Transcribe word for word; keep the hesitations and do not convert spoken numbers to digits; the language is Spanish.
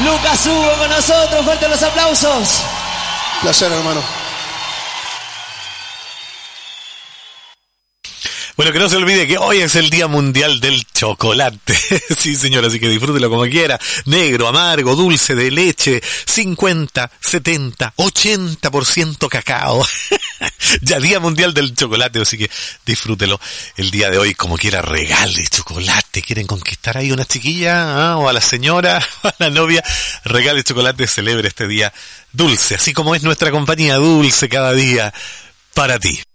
Lucas Hugo con nosotros, fuerte los aplausos. Placer, hermano. Bueno, que no se olvide que hoy es el Día Mundial del Chocolate. Sí, señor, así que disfrútelo como quiera. Negro, amargo, dulce, de leche, cincuenta, setenta, ochenta por ciento cacao. Ya Día Mundial del Chocolate, así que disfrútelo el día de hoy como quiera. Regale chocolate. ¿Quieren conquistar ahí una chiquilla? ¿Ah? O a la señora, o a la novia. Regale chocolate, celebre este día dulce, así como es nuestra compañía dulce cada día para ti.